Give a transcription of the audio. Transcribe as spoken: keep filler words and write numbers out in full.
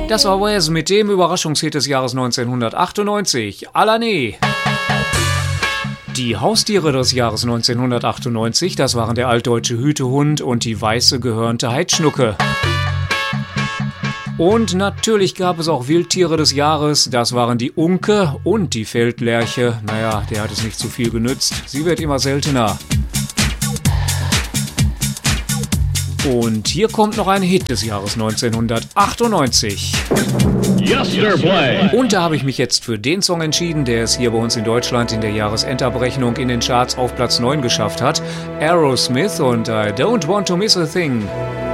Das war Wes mit dem Überraschungshit des Jahres neunzehnhundertachtundneunzig, Alané. Die Haustiere des Jahres neunzehnhundertachtundneunzig, das waren der altdeutsche Hütehund und die weiße gehörnte Heidschnucke. Und natürlich gab es auch Wildtiere des Jahres, das waren die Unke und die Feldlerche. Naja, der hat es nicht zu viel genützt, sie wird immer seltener. Und hier kommt noch ein Hit des Jahres neunzehnhundertachtundneunzig. Und da habe ich mich jetzt für den Song entschieden, der es hier bei uns in Deutschland in der Jahresendabrechnung in den Charts auf Platz neun geschafft hat. Aerosmith und I Don't Want to Miss a Thing.